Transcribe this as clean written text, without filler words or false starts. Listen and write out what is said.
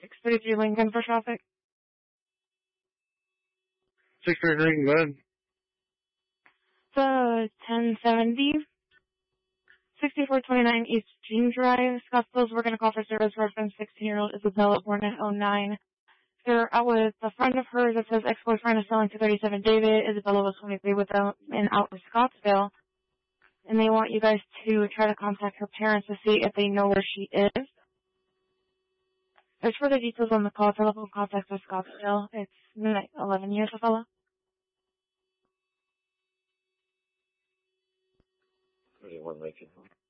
633 Lincoln for traffic. 633, go ahead. The 1070, 6429 East Jean Drive, Scottsville. We're going to call for service reference 16-year-old Isabella, born in 09. They're out with a friend of hers that says ex-boyfriend is selling 237 David. Isabella was 23 with them and out in Scottsville. And they want you guys to try to contact her parents to see if they know where she is. There's further details on the call. Telephone contact with Scottsville. It's 11 years, Isabella. Anyone making